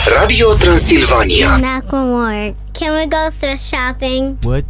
Radio Transilvania. Macklemore, can we go thrift shopping? What?